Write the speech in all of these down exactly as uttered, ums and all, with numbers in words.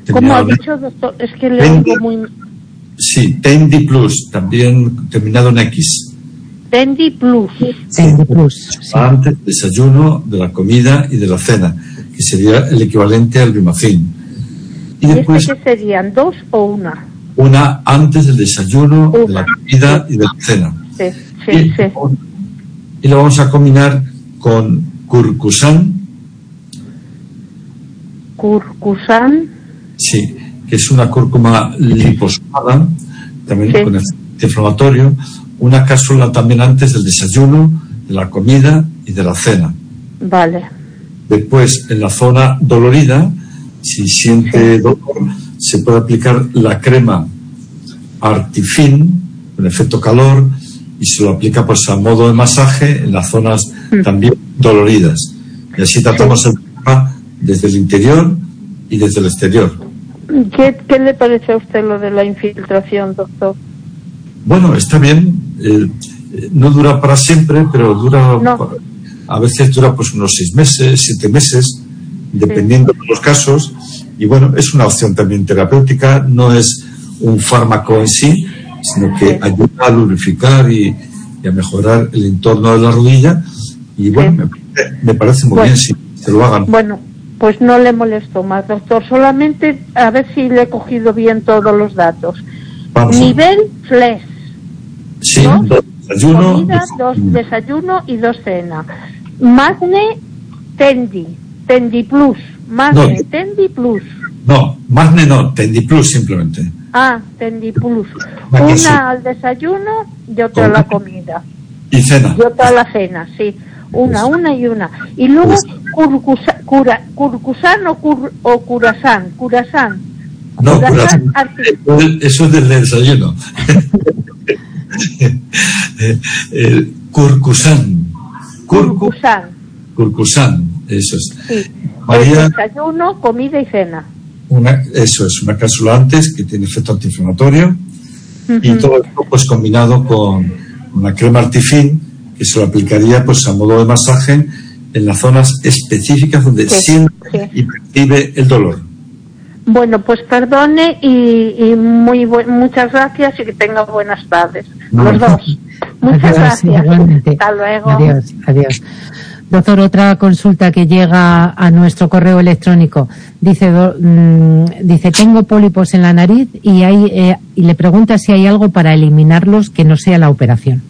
¿Cómo ha dicho, doctor? Es que le oigo muy... Sí, Tendi Plus, también terminado en X. Tendi Plus. Tendi Plus. Sí. Antes del desayuno, de la comida y de la cena, que sería el equivalente al Bimacin. ¿Y, ¿Y después qué serían, dos o una? Una antes del desayuno, una. de la comida y de la cena. Sí, sí, y, sí. Y lo vamos a combinar con Curcusan. Curcusan. Sí, que es una cúrcuma liposomada, también sí. con efecto inflamatorio. Una cápsula también antes del desayuno, de la comida y de la cena. Vale. Después, en la zona dolorida, si siente sí. dolor, se puede aplicar la crema Artifin, con efecto calor, y se lo aplica pues a modo de masaje en las zonas mm. también doloridas. Y así tratamos sí. el problema desde el interior y desde el exterior. ¿Qué, ¿Qué le parece a usted lo de la infiltración, doctor? Bueno, está bien. Eh, no dura para siempre, pero dura... No. Para, a veces dura pues unos seis meses, siete meses, dependiendo sí. de los casos. Y bueno, es una opción también terapéutica, no es un fármaco en sí, sino que sí. ayuda a lubrificar y, y a mejorar el entorno de la rodilla. Y bueno, sí. me, me parece muy bueno, bien si se lo hagan. Bueno, pues no le molesto más, doctor. Solamente a ver si le he cogido bien todos los datos. Vamos Nivel F L E S. Sí, dos, dos desayuno. Comida, dos desayuno y dos cena. Magne Tendi. Tendi Plus. Magne no, Tendi Plus. No, Magne no, Tendi Plus simplemente. Ah, Tendi Plus. Una sí. al desayuno y otra a la comida. Y cena. Y otra a la cena, sí. Una, pues, una y una. Y luego curcusa, cura, curcusan o, cur, o curasán. Curasán. No, curasán. Eso es del desayuno. El curcusan. Curcusan. Curcusan, eso es. Sí. María, desayuno, comida y cena. Una, eso es, una cápsula antes que tiene efecto antiinflamatorio. Uh-huh. Y todo esto pues combinado con una crema Artifin que se lo aplicaría pues a modo de masaje en las zonas específicas donde sí, siente sí. y percibe el dolor. Bueno, pues perdone y, y muy bu- muchas gracias y que tenga buenas tardes. No, los dos. Muchas adiós, gracias. Igualmente. Hasta luego. Adiós, adiós. Doctor, otra consulta que llega a nuestro correo electrónico. Dice, do, mmm, dice tengo pólipos en la nariz y, hay, eh, y le pregunta si hay algo para eliminarlos que no sea la operación.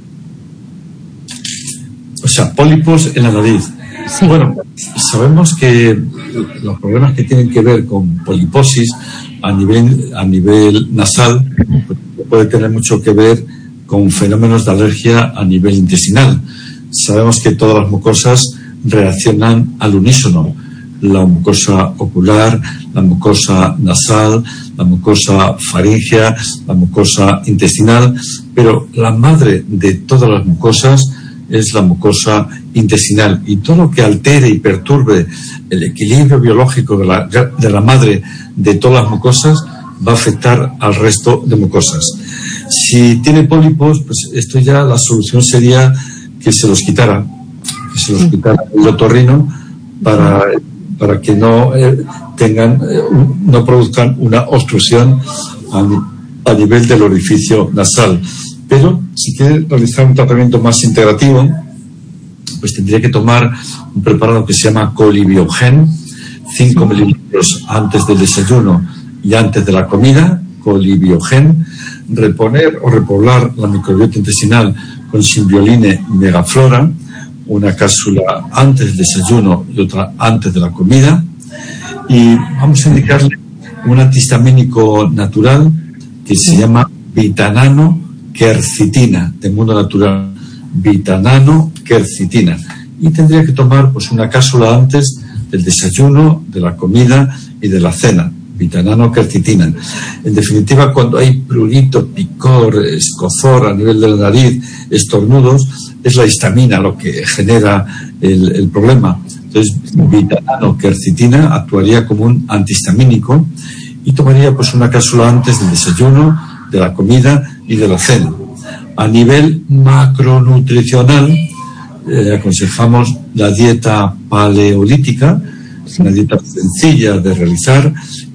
O sea, pólipos en la nariz. Sí. Bueno, sabemos que los problemas que tienen que ver con poliposis a nivel, a nivel nasal pues, puede tener mucho que ver con fenómenos de alergia a nivel intestinal. Sabemos que todas las mucosas reaccionan al unísono. La mucosa ocular, la mucosa nasal, la mucosa faríngea, la mucosa intestinal, pero la madre de todas las mucosas es la mucosa intestinal, y todo lo que altere y perturbe el equilibrio biológico de la, de la madre de todas las mucosas va a afectar al resto de mucosas. Si tiene pólipos, pues esto ya la solución sería que se los quitara, que se los quitara el otorrino para, para que no eh, tengan, eh, no produzcan una obstrucción a, a nivel del orificio nasal. Pero si quiere realizar un tratamiento más integrativo, pues tendría que tomar un preparado que se llama Colibiogen, cinco mililitros antes del desayuno y antes de la comida, Colibiogen, reponer o repoblar la microbiota intestinal con Symbioline Megaflora, una cápsula antes del desayuno y otra antes de la comida, y vamos a indicarle un antihistamínico natural que se llama Vitanano Quercitina, de mundo natural, Vitanano Quercitina, y tendría que tomar pues una cápsula antes del desayuno, de la comida y de la cena, Vitanano Quercitina. En definitiva, cuando hay prurito, picor, escozor a nivel de la nariz, estornudos, es la histamina lo que genera el, el problema. Entonces, Vitanano Quercitina actuaría como un antihistamínico y tomaría pues una cápsula antes del desayuno, de la comida y de la cena. A nivel macronutricional, eh, aconsejamos la dieta paleolítica, sí. Una dieta sencilla de realizar